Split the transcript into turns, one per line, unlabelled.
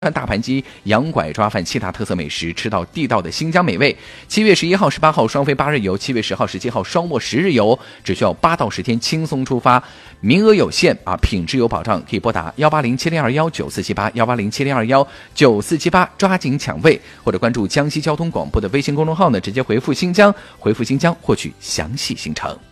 大盘鸡、羊拐抓饭、7大特色美食，吃到地道的新疆美味。7月11号、18号双飞8日游，7月10号、17号双末10日游，只需要8到10天轻松出发，名额有限啊，品质有保障，可以拨打18070219478，18070219478，抓紧抢位，或者关注江西交通广播的微信公众号呢，直接回复新疆，回复新疆获取详细行程。